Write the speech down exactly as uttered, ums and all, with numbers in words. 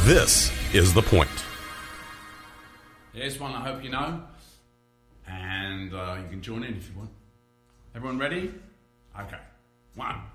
This is The Point. Here's one I hope you know, and uh, you can join in if you want. Everyone ready? Okay. One,